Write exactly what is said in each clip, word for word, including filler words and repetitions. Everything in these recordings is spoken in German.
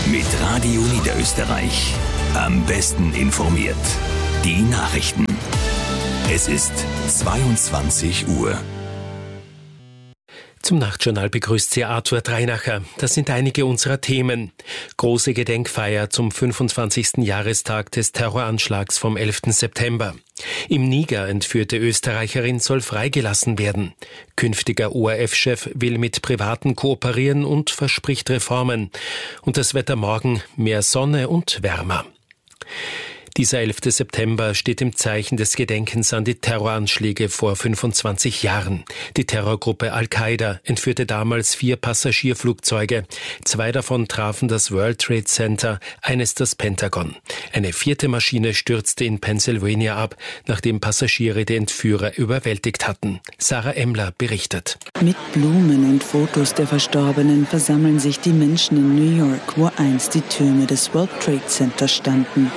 Mit Radio Niederösterreich. Am besten informiert. Die Nachrichten. Es ist zweiundzwanzig Uhr. Zum Nachtjournal begrüßt Sie Arthur Dreinacher. Das sind einige unserer Themen. Große Gedenkfeier zum fünfundzwanzigsten Jahrestag des Terroranschlags vom elften September. Im Niger entführte Österreicherin soll freigelassen werden. Künftiger O R F-Chef will mit Privaten kooperieren und verspricht Reformen. Und das Wetter morgen mehr Sonne und wärmer. Dieser elfte September steht im Zeichen des Gedenkens an die Terroranschläge vor fünfundzwanzig Jahren. Die Terrorgruppe Al-Qaida entführte damals vier Passagierflugzeuge. Zwei davon trafen das World Trade Center, eines das Pentagon. Eine vierte Maschine stürzte in Pennsylvania ab, nachdem Passagiere die Entführer überwältigt hatten. Sarah Emler berichtet. Mit Blumen und Fotos der Verstorbenen versammeln sich die Menschen in New York, wo einst die Türme des World Trade Center standen.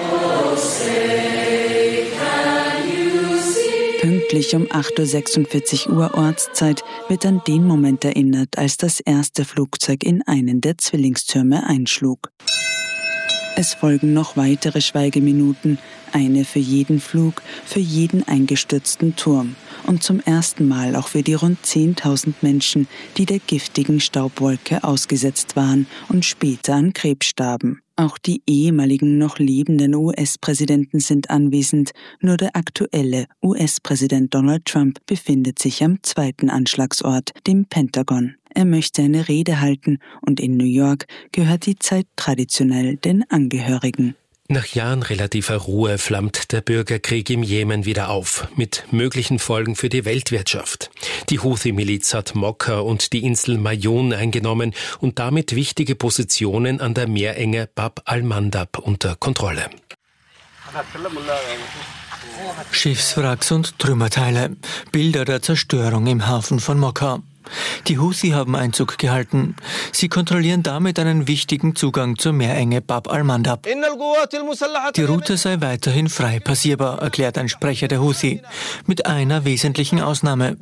Pünktlich um acht Uhr sechsundvierzig Ortszeit wird an den Moment erinnert, als das erste Flugzeug in einen der Zwillingstürme einschlug. Es folgen noch weitere Schweigeminuten, eine für jeden Flug, für jeden eingestürzten Turm und zum ersten Mal auch für die rund zehntausend Menschen, die der giftigen Staubwolke ausgesetzt waren und später an Krebs starben. Auch die ehemaligen noch lebenden U S-Präsidenten sind anwesend, nur der aktuelle U S-Präsident Donald Trump befindet sich am zweiten Anschlagsort, dem Pentagon. Er möchte eine Rede halten und in New York gehört die Zeit traditionell den Angehörigen. Nach Jahren relativer Ruhe flammt der Bürgerkrieg im Jemen wieder auf, mit möglichen Folgen für die Weltwirtschaft. Die Houthi-Miliz hat Mokka und die Insel Mayun eingenommen und damit wichtige Positionen an der Meerenge Bab al-Mandab unter Kontrolle. Schiffswracks und Trümmerteile, Bilder der Zerstörung im Hafen von Mokka. Die Houthi haben Einzug gehalten. Sie kontrollieren damit einen wichtigen Zugang zur Meerenge Bab al-Mandab. Die Route sei weiterhin frei passierbar, erklärt ein Sprecher der Houthi. Mit einer wesentlichen Ausnahme.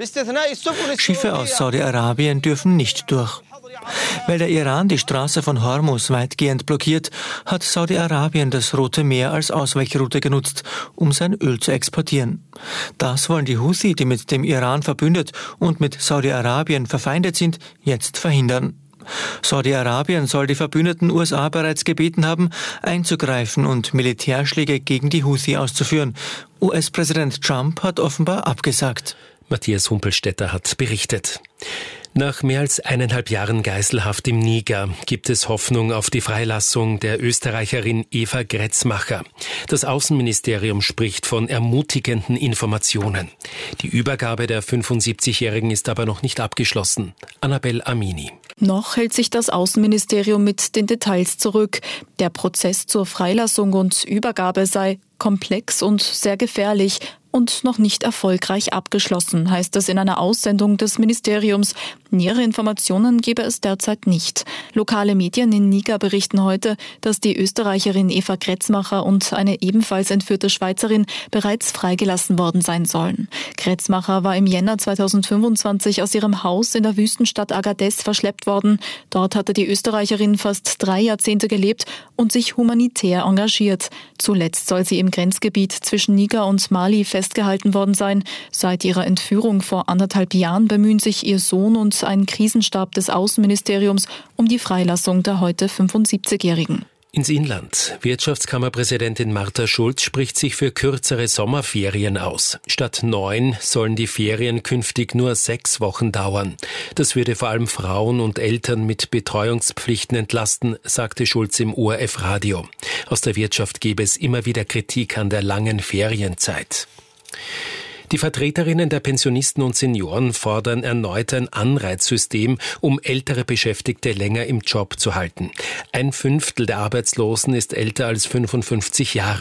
Schiffe aus Saudi-Arabien dürfen nicht durch. Weil der Iran die Straße von Hormuz weitgehend blockiert, hat Saudi-Arabien das Rote Meer als Ausweichroute genutzt, um sein Öl zu exportieren. Das wollen die Houthi, die mit dem Iran verbündet und mit Saudi-Arabien verfeindet sind, jetzt verhindern. Saudi-Arabien soll die verbündeten U S A bereits gebeten haben, einzugreifen und Militärschläge gegen die Houthi auszuführen. U S-Präsident Trump hat offenbar abgesagt. Matthias Humpelstädter hat berichtet. Nach mehr als eineinhalb Jahren Geiselhaft im Niger gibt es Hoffnung auf die Freilassung der Österreicherin Eva Gretzmacher. Das Außenministerium spricht von ermutigenden Informationen. Die Übergabe der fünfundsiebzigjährigen ist aber noch nicht abgeschlossen. Annabel Amini. Noch hält sich das Außenministerium mit den Details zurück. Der Prozess zur Freilassung und Übergabe sei komplex und sehr gefährlich und noch nicht erfolgreich abgeschlossen, heißt es in einer Aussendung des Ministeriums. Nähere Informationen gebe es derzeit nicht. Lokale Medien in Niger berichten heute, dass die Österreicherin Eva Gretzmacher und eine ebenfalls entführte Schweizerin bereits freigelassen worden sein sollen. Gretzmacher war im Jänner zweitausendfünfundzwanzig aus ihrem Haus in der Wüstenstadt Agadez verschleppt worden. Dort hatte die Österreicherin fast drei Jahrzehnte gelebt und sich humanitär engagiert. Zuletzt soll sie im Grenzgebiet zwischen Niger und Mali festgehalten worden sein. Seit ihrer Entführung vor anderthalb Jahren bemühen sich ihr Sohn und ein Krisenstab des Außenministeriums um die Freilassung der heute fünfundsiebzigjährigen. Ins Inland. Wirtschaftskammerpräsidentin Martha Schulz spricht sich für kürzere Sommerferien aus. Statt neun sollen die Ferien künftig nur sechs Wochen dauern. Das würde vor allem Frauen und Eltern mit Betreuungspflichten entlasten, sagte Schulz im O R F-Radio. Aus der Wirtschaft gebe es immer wieder Kritik an der langen Ferienzeit. Die Vertreterinnen der Pensionisten und Senioren fordern erneut ein Anreizsystem, um ältere Beschäftigte länger im Job zu halten. Ein Fünftel der Arbeitslosen ist älter als fünfundfünfzig Jahre.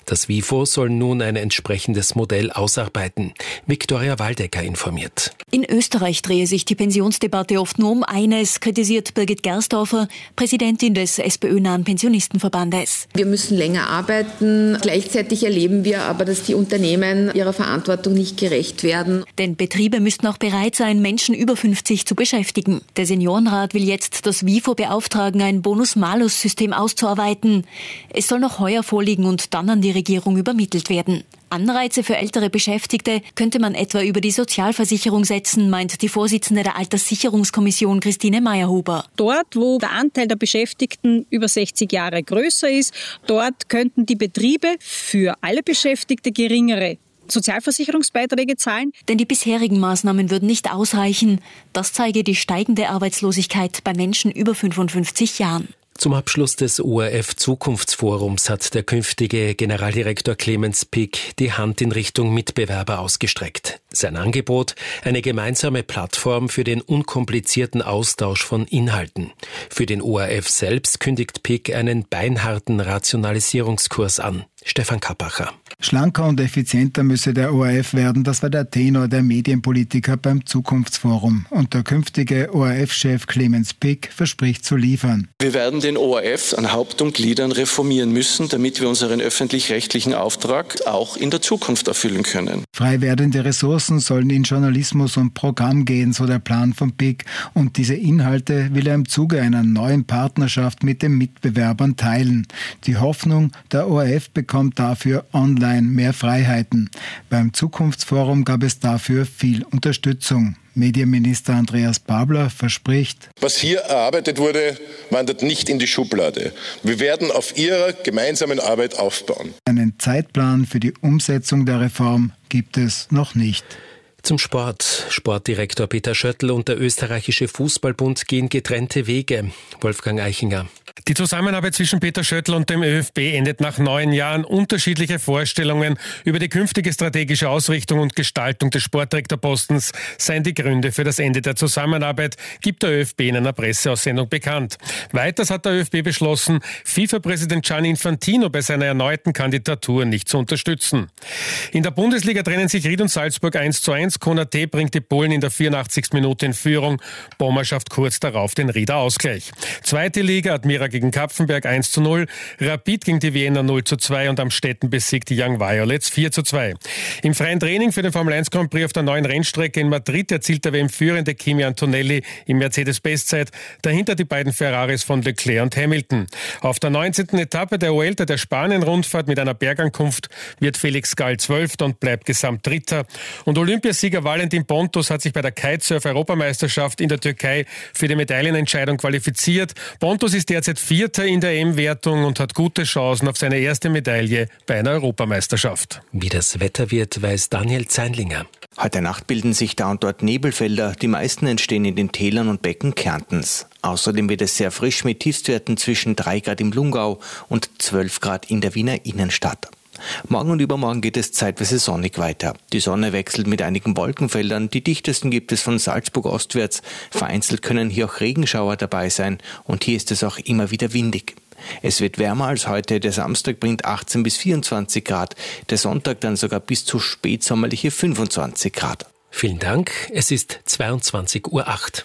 Das WIFO soll nun ein entsprechendes Modell ausarbeiten. Viktoria Waldecker informiert. In Österreich drehe sich die Pensionsdebatte oft nur um eines, kritisiert Birgit Gersdorfer, Präsidentin des SPÖ-nahen Pensionistenverbandes. Wir müssen länger arbeiten. Gleichzeitig erleben wir aber, dass die Unternehmen ihrer Verantwortung nicht gerecht werden. Denn Betriebe müssten auch bereit sein, Menschen über fünfzig zu beschäftigen. Der Seniorenrat will jetzt das WIFO beauftragen, ein Bonus-Malus-System auszuarbeiten. Es soll noch heuer vorliegen und dann an die Regierung übermittelt werden. Anreize für ältere Beschäftigte könnte man etwa über die Sozialversicherung setzen, meint die Vorsitzende der Alterssicherungskommission Christine Meyerhuber. Dort, wo der Anteil der Beschäftigten über sechzig Jahre größer ist, dort könnten die Betriebe für alle Beschäftigte geringere Sozialversicherungsbeiträge zahlen. Denn die bisherigen Maßnahmen würden nicht ausreichen. Das zeige die steigende Arbeitslosigkeit bei Menschen über fünfundfünfzig Jahren. Zum Abschluss des O R F-Zukunftsforums hat der künftige Generaldirektor Clemens Pick die Hand in Richtung Mitbewerber ausgestreckt. Sein Angebot: eine gemeinsame Plattform für den unkomplizierten Austausch von Inhalten. Für den O R F selbst kündigt Pick einen beinharten Rationalisierungskurs an. Stefan Kappacher. Schlanker und effizienter müsse der O R F werden, das war der Tenor der Medienpolitiker beim Zukunftsforum. Und der künftige O R F-Chef Clemens Pick verspricht zu liefern. Wir werden den O R F an Haupt und Gliedern reformieren müssen, damit wir unseren öffentlich-rechtlichen Auftrag auch in der Zukunft erfüllen können. Frei werdende Ressourcen sollen in Journalismus und Programm gehen, so der Plan von Pick. Und diese Inhalte will er im Zuge einer neuen Partnerschaft mit den Mitbewerbern teilen. Die Hoffnung, der O R F bekommt dafür online mehr Freiheiten. Beim Zukunftsforum gab es dafür viel Unterstützung. Medienminister Andreas Babler verspricht: Was hier erarbeitet wurde, wandert nicht in die Schublade. Wir werden auf ihrer gemeinsamen Arbeit aufbauen. Einen Zeitplan für die Umsetzung der Reform gibt es noch nicht. Zum Sport. Sportdirektor Peter Schöttl und der österreichische Fußballbund gehen getrennte Wege. Wolfgang Eichinger. Die Zusammenarbeit zwischen Peter Schöttl und dem ÖFB endet nach neun Jahren. Unterschiedliche Vorstellungen über die künftige strategische Ausrichtung und Gestaltung des Sportdirektorpostens seien die Gründe für das Ende der Zusammenarbeit, gibt der ÖFB in einer Presseaussendung bekannt. Weiters hat der ÖFB beschlossen, FIFA-Präsident Gianni Infantino bei seiner erneuten Kandidatur nicht zu unterstützen. In der Bundesliga trennen sich Ried und Salzburg eins zu eins. Konaté bringt die Bullen in der vierundachtzigsten Minute in Führung. Bommer schafft kurz darauf den Rieder Ausgleich. Zweite Liga: Admira gegen Kapfenberg eins zu null, Rapid gegen die Wiener null zu zwei und Amstetten besiegt die Young Violets vier zu zwei. Im freien Training für den Formel eins Grand Prix auf der neuen Rennstrecke in Madrid erzielt der W M-führende Kimi Antonelli im Mercedes-Bestzeit, dahinter die beiden Ferraris von Leclerc und Hamilton. Auf der neunzehnten Etappe der Vuelta der Spanien-Rundfahrt mit einer Bergankunft wird Felix Gall Zwölfter und bleibt gesamt Dritter. Und Olympiasieger Valentin Pontus hat sich bei der Kitesurf-Europameisterschaft in der Türkei für die Medaillenentscheidung qualifiziert. Pontus ist derzeit Vierter in der E M-Wertung und hat gute Chancen auf seine erste Medaille bei einer Europameisterschaft. Wie das Wetter wird, weiß Daniel Zeinlinger. Heute Nacht bilden sich da und dort Nebelfelder. Die meisten entstehen in den Tälern und Becken Kärntens. Außerdem wird es sehr frisch mit Tiefstwerten zwischen drei Grad im Lungau und zwölf Grad in der Wiener Innenstadt. Morgen und übermorgen geht es zeitweise sonnig weiter. Die Sonne wechselt mit einigen Wolkenfeldern. Die dichtesten gibt es von Salzburg ostwärts. Vereinzelt können hier auch Regenschauer dabei sein und hier ist es auch immer wieder windig. Es wird wärmer als heute. Der Samstag bringt achtzehn bis vierundzwanzig Grad. Der Sonntag dann sogar bis zu spätsommerliche fünfundzwanzig Grad. Vielen Dank. Es ist zweiundzwanzig Uhr acht.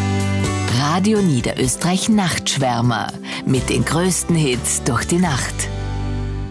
Radio Niederösterreich Nachtschwärmer mit den größten Hits durch die Nacht.